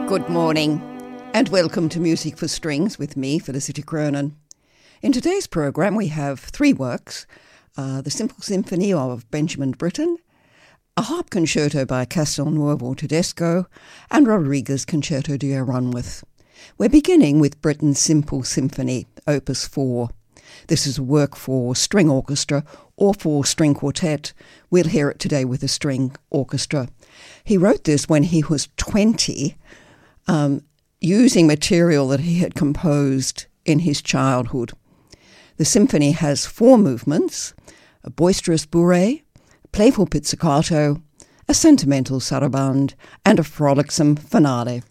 Good morning and welcome to Music for Strings with me, Felicity Cronin. In today's program we have three works, the Simple Symphony of Benjamin Britten, a harp concerto by Castelnuovo Tedesco, and Rodriguez Concerto de Aranjuez. We're beginning with Britten's Simple Symphony, Opus 4. This is a work for string orchestra or for string quartet. We'll hear it today with a string orchestra. He wrote this when he was 20, using material that he had composed in his childhood. The symphony has four movements: a boisterous bourrée, a playful pizzicato, a sentimental sarabande, and a frolicsome finale.